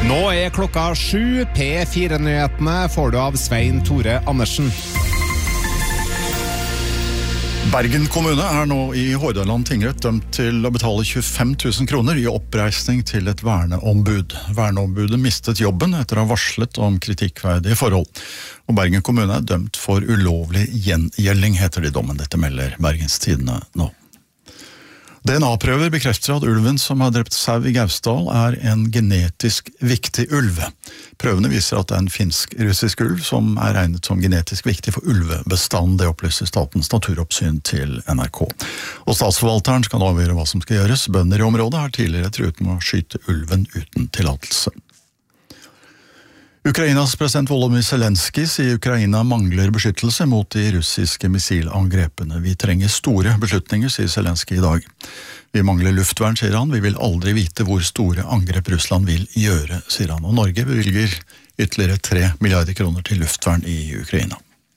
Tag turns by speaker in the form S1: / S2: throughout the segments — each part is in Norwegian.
S1: Nå klokka 7, P4-nyhetene får du av Svein Tore Andersen.
S2: Bergen kommune nå i Hordaland tingrett dømt til å betale 25 000 kroner i oppreisning til et verneombud. Verneombudet mistet jobben etter å ha varslet om kritikkverdige forhold. Og Bergen kommune dømt for ulovlig gjengjelding, heter det i dommen. Dette melder Bergens Tidende nå. DNA-prøver bekrefter at ulven som har drept sau i Gausdal en genetisk viktig ulv. Prøvene viser at det en finsk-russisk ulv som regnet som genetisk viktig for ulvebestand. Det opplyser Statens naturoppsyn til NRK. Og statsforvalteren skal avgjøre hva som skal gjøres. Bønder i området har tidligere truet med å skyte ulven uten tillatelse. Ukrainas president Volodymyr Zelenskyj sier Ukraina mangler beskyttelse mot de russiske missilangrepene. Vi trenger store beslutninger, sier Zelenskyj i dag. Vi mangler luftvern, sier han. Vi vil aldri vite hvor store angrep Russland vil gjøre, sier han. Og Norge bevilger ytterligere 3 milliarder kroner til luftvern i Ukraina.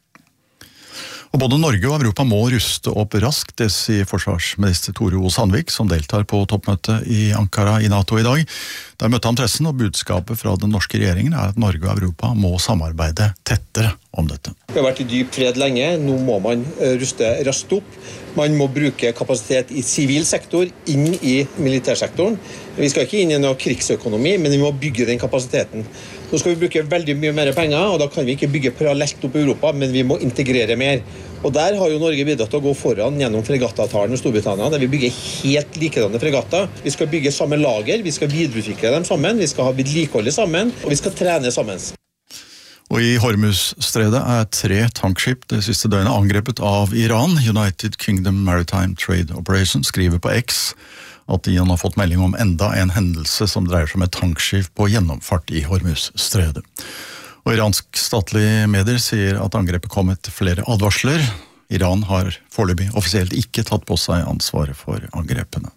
S2: Og både Norge og Europa må ruste opp raskt, det sier forsvarsminister Tore O. Sandvik, som deltar på toppmøtet i Ankara i NATO i dag. Der møtte han pressen, og budskapet fra den norske regjeringen at Norge og Europa må samarbeide tettere om dette.
S3: Vi har vært i dyp fred lenge, nå må man ruste raskt opp. Man må bruke kapasitet i sivil sektor inn i militærsektoren. Vi skal ikke inn i noe krigsøkonomi, men vi må bygge den kapasiteten. Nå skal vi bruke veldig mye mer penger, og da kan vi ikke bygge parallelt opp i Europa, men vi må integrere mer. Og der har jo Norge bidratt til å gå foran gjennom fregattavtalen med Storbritannia, der vi bygger helt likedanne fregatter. Vi skal bygge samme lager, vi skal videreutvikle dem sammen, vi skal ha vedlikeholdet sammen, og vi skal trene sammen.
S2: Og i Hormuzstredet 3 tankskip det siste døgnet angrepet av Iran. United Kingdom Maritime Trade Operation skriver på X at de har fått melding om enda en hendelse som dreier seg om et tankskip på gjennomfart i Hormuzstredet. Og iransk statlige medier sier at angrepet kom etter flere advarsler. Iran har foreløpig offisielt ikke tatt på seg ansvaret for angrepene.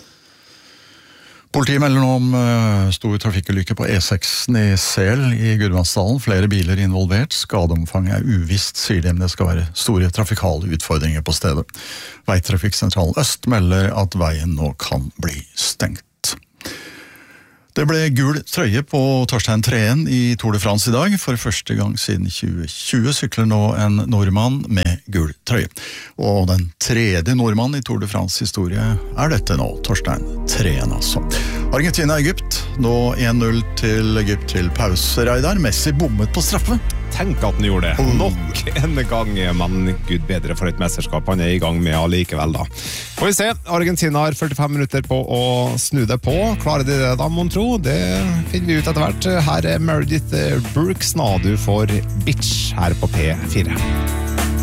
S2: Politiet melder nå om stor trafikkulykke på E6 i Sel i Gudbrandsdalen. Flere biler involvert. Skadeomfanget uvisst, sier de, men det skal være store trafikale utfordringer på stedet. Veitrafikksentralen Øst melder at veien nå kan bli stengt. Det ble gul trøye på Torstein Treen i Tour de France i dag. For første gang siden 2020 sykler nå en nordmann med gul trøye. Og den tredje nordmannen i Tour de France historie dette nå, Torstein Treen altså. Argentina-Egypt, nå 1-0 til Egypt til pause. Reidar, Messi bommet på straffe.
S1: Tenk at han gjorde det. Nok en gang, men Gud bedre for et mesterskap han i gang med allikevel da. Får vi se, Argentina har 45 minutter på å snu det på. Klarer de det da, mon tro? Det finner vi ut etter hvert. Her Meredith Brooks, nå du får Bitch her på P4.